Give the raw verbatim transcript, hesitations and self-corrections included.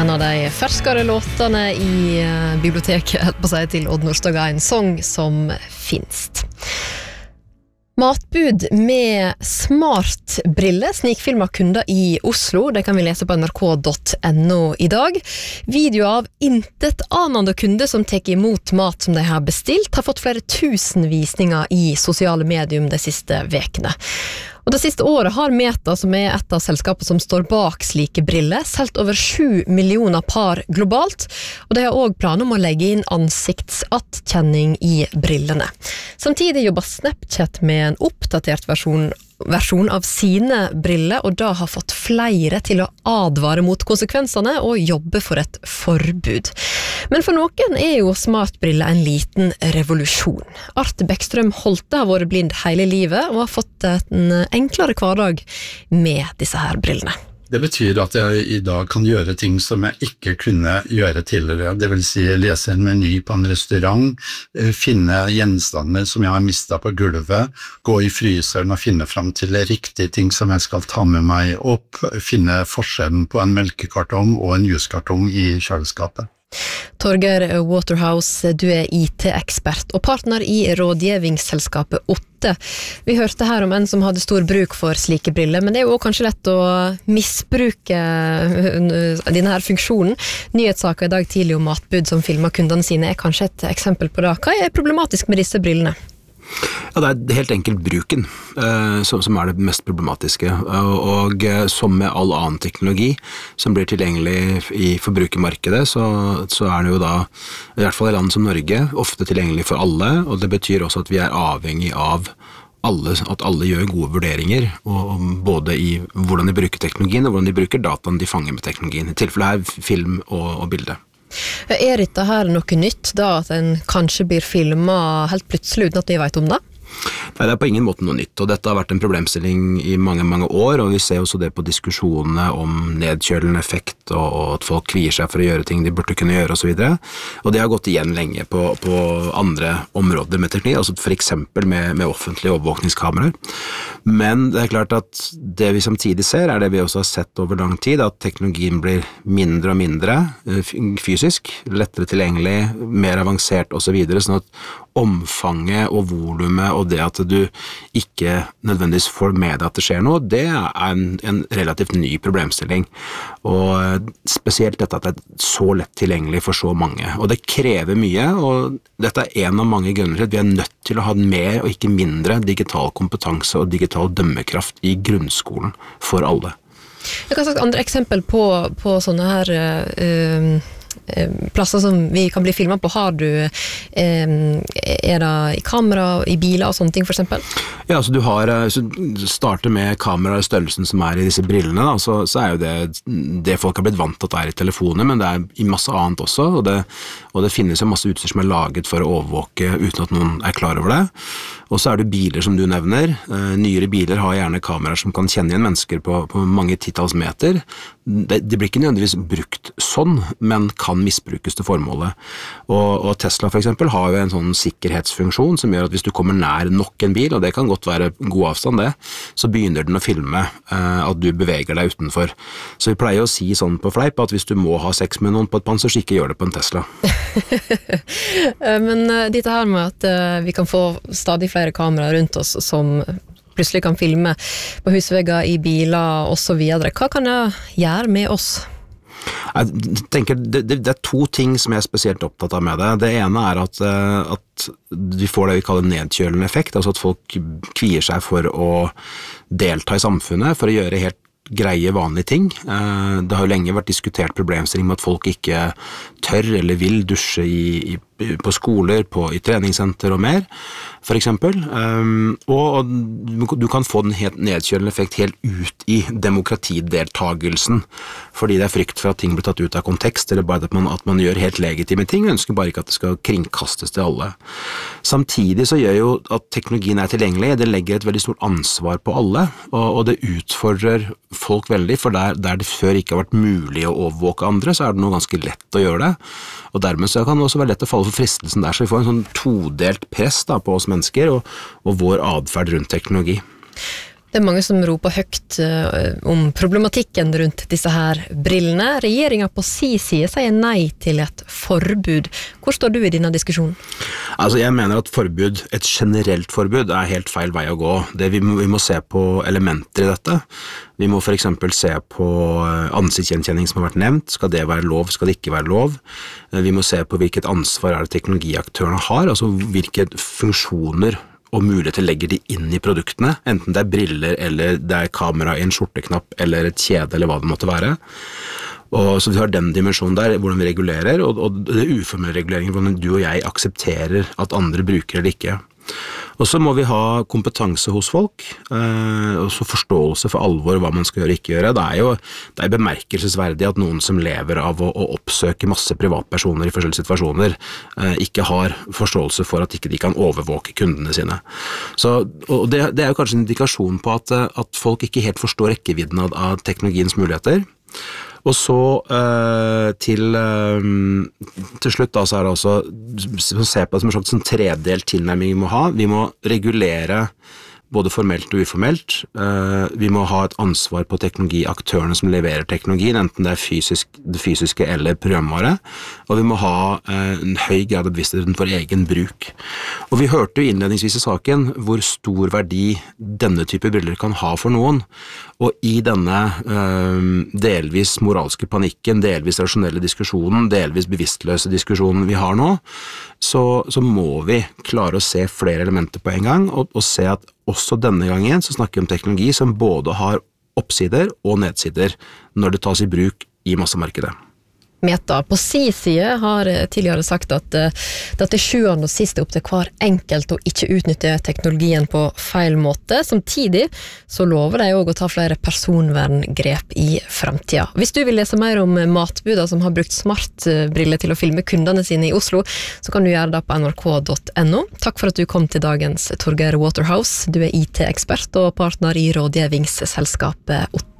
En av de ferskere låtene i biblioteket, helt på seg til Odd Nordstoga, en sang som finst. Matbud med smartbriller snikfilmer kunder i Oslo. Det kan vi lese på n r k punktum n o i dag. Video av intetanende kunder som tar imot mat som de har bestilt, har fått flere tusen visninger i sosiale medium de siste vekene. Og det siste året har Meta, som er et av selskapene som står bak slike briller, solgt over sju millioner par globalt, og de har også planer om å legge inn ansiktsattkjenning i brillene. Samtidig jobber Snapchat med en oppdatert versjon versjon av sine briller, og da har fått flere til å advare mot konsekvensene og jobbe for et forbud. Men for noen er jo smartbriller en liten revolusjon. Arte Bekkstrøm Holte har vært blind hele livet og har fått en enklere hverdag med disse her brillene. Det betyr at jeg i dag kan gjøre ting som jeg ikke kunne gjøre tidligere. Det vil si lese en meny på en restaurant, finne gjenstander som jeg har mistet på gulvet, gå i fryseren og finne frem til riktige ting som jeg skal ta med meg opp, finne forskjellen på en melkekartong og en juskartong i kjøleskapet. Torger Waterhouse, du er I T-ekspert og partner i rådgivningsselskapet Otte. Vi hørte her om en som hadde stor bruk for slike briller, men det er jo også kanskje lett å misbruke denne her funksjonen. Nyhetssaker i dag tidlig om matbud som filmer kundene sine er kanskje et eksempel på det. Hva er problematisk med disse brillene? Ja, det er helt enkelt bruken eh, som, som er det mest problematiske, og, og eh, som med all annen teknologi som blir tilgjengelig i forbrukermarkedet, så, så er det jo da, i hvert fall i land som Norge, ofte tilgjengelig for alle, og det betyr også at vi er avhengig av alle, at alle gjør gode vurderinger, og, både i hvordan de bruker teknologien, og hvordan de bruker dataen de fanger med teknologien, i tilfelle her film og, og bilde. Er dette her noe nytt da, at en kanskje blir filmet helt plutselig uten at vi vet om det? Nei, det er på ingen måte noe nytt, og dette har vært en problemstilling i mange, mange år, og vi ser også det på diskusjonene om nedkjølende effekt, og, og at folk kvier seg for å gjøre ting de burde kunne gjøre, og så videre. Og det har gått igjen lenge på, på andre områder med teknikk, altså for eksempel med, med offentlige overvåkningskameraer. Men det er klart at det vi samtidig ser, er det vi også har sett over lang tid, at teknologien blir mindre og mindre fysisk, lettere tilgjengelig, mer avansert og så videre, sånn at omfanget og volumet og det at du ikke nødvendigvis får med deg at det skjer noe, det er en, en relativt ny problemstilling. Og spesielt dette at det er så lett tilgjengelig for så mange. Og det krever mye, og dette er en av mange grunner til at vi er nødt til å ha mer og ikke mindre digital kompetanse og digital dømmekraft i grunnskolen for alle. Jeg kan sagt andre eksempel på, på sånne her uh, plasser som vi kan bli filmet på. Har du eh, er det i kamera, i biler og sånne ting for eksempel? Ja, så du har, så du starter med kamera og størrelsen som er i disse brillene, da, så, så er jo det det folk har blitt vant til at det er i telefoner, men det er i masse annet også, og det, og det finnes jo masse utstyr som er laget for å overvåke uten at noen er klar over det. Og så er det biler som du nevner. Eh, nyere biler har gjerne kameraer som kan kjenne igjen mennesker på, på mange titalls meter. Det, det blir ikke nødvendigvis brukt sånn, men kan misbrukes til formålet. Og, og Tesla for eksempel har jo en sånn sikkerhetsfunksjon som gjør at hvis du kommer nær nok en bil, og det kan godt være god avstand det, så begynner den å filme eh, at du beveger deg utenfor. Så vi pleier å si sånn på fleip at hvis du må ha sex med noen på et panser, så ikke gjør det på en Tesla. Men uh, dette her med at uh, vi kan få stadig flere kameraer rundt oss som plutselig kan filme på husvegger, i biler og så videre. Hva kan jeg gjøre med oss? Jeg tenker, det, det, det er to ting som jeg er spesielt opptatt av med det. Det ene er at, at vi får det vi kaller nedkjølende effekt, altså at folk kvier seg for å delta i samfunnet, for å gjøre helt greie vanlige ting. Det har jo lenge vært diskutert problemstilling med at folk ikke tør eller vil dusje i, i, på skoler, på, i treningssenter og mer, for eksempel. Um, og du kan få den helt nedkjølende effekt helt ut i demokratideltagelsen, fordi det er frykt for at ting blir tatt ut av kontekst, eller bare at man, at man gjør helt legitime ting, og ønsker bare ikke at det skal kringkastes til alle. Samtidig så gjør jo at teknologien er tilgjengelig, det legger et veldig stort ansvar på alle, og, og det utfordrer folk veldig, for der, der det før ikke har vært mulig å overvåke andre, så er det noe ganske lett å gjøre det, og dermed så kan det også være lett å falle for fristelsen der, så vi får en sånn todelt press da, på oss mennesker og, og vår adferd rundt teknologi. Det er mange som roper høyt uh, om problematikken rundt disse her brillene. Regjeringen på sin side sier nei til et forbud. Hvor står du i denne diskusjonen? Altså jeg mener at forbud, et generelt forbud er helt feil vei å gå. Det vi, må, vi må se på elementer i dette. Vi må for eksempel se på ansiktsgjenkjenning som har vært nevnt. Skal det være lov, skal det ikke være lov? Vi må se på hvilket ansvar er det teknologiaktørene har, altså hvilke funksjoner og muligheter legger de inn i produktene, enten det er briller, eller det er kamera i en skjorteknapp, eller et kjede, eller hva det måtte være. Og så vi har den dimensjonen der, hvordan vi regulerer, og, og det uformelle reguleringen, hvordan du og jeg aksepterer at andre bruker eller ikke. Og så må vi ha kompetanse hos folk, eh, og så forståelse for alvor hva man skal gjøre og ikke gjøre. Det er jo det er bemerkelsesverdig at noen som lever av å, å oppsøke masse privatpersoner i forskjellige situasjoner, eh, ikke har forståelse for at ikke de kan overvåke kundene sine. Så, og det, det er jo kanskje en indikasjon på at, at folk ikke helt forstår rekkevidden av, av teknologiens muligheter. Og så uh, til, uh, til slutt da, så er det også å se på det som en slags tredelt tilnærming vi må ha. Vi må regulere både formelt og uformelt. Uh, vi må ha et ansvar på teknologiaktørene som leverer teknologien, enten det er fysisk, det fysiske eller programvare. Og vi må ha uh, en høy grad av bevissthet for egen bruk. Og vi hørte jo innledningsvis i saken hvor stor verdi denne type briller kan ha for noen. Og i denne øh, delvis moralske panikken, delvis rasjonelle diskusjonen, delvis bevisstløse diskusjonen vi har nå, så, så må vi klare å se flere elementer på en gang, og, og se at også denne gangen så snakker vi om teknologi som både har oppsider og nedsider når det tas i bruk i massemarkedet. Meta på sin side har tidligere sagt at uh, det til sjuende og sist er opp til hver enkelt å ikke utnytte teknologien på feil måte. Samtidig så lover de også å ta flere personverngrep i fremtiden. Hvis du vil lese mer om matbuda som har brukt smartbriller til å filme kundene sine i Oslo, så kan du gjøre det på n r k punktum n o. Takk for at du kom til dagens Torgeir Waterhouse. Du er I T-ekspert og partner i rådgivningsselskapet Otto.